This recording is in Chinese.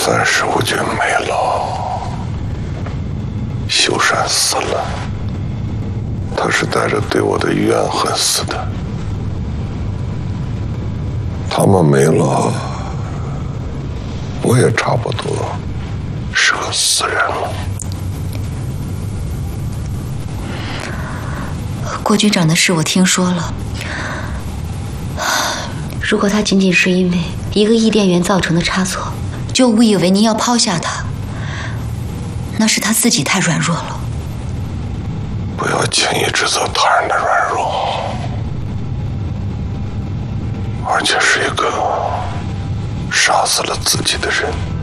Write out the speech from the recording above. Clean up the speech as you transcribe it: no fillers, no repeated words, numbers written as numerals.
35军没了，秀山死了，他是带着对我的怨恨死的。他们没了，我也差不多是个死人了。 郭局长的事我听说了。如果他仅仅是因为一个伊甸园造成的差错，就误以为您要抛下他，那是他自己太软弱了。 不要轻易指责他人的软弱，而且是一个杀死了自己的人。